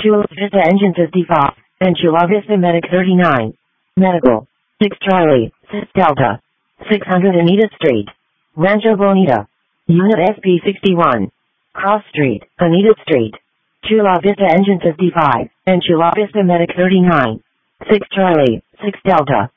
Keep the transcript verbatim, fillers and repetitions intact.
Chula Vista Engine fifty-five, and Chula Vista Medic thirty-nine. Medical. six Charlie, six Delta. six hundred Anita Street. Rancho Bonita. Unit S P sixty-one. Cross Street, Anita Street. Chula Vista Engine fifty-five, and Chula Vista Medic thirty-nine. six Charlie, six Delta.